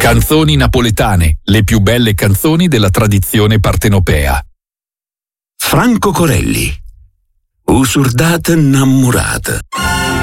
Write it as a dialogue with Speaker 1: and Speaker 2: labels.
Speaker 1: Canzoni napoletane, le più belle canzoni della tradizione partenopea.
Speaker 2: Franco Corelli. Usurdata innamorata.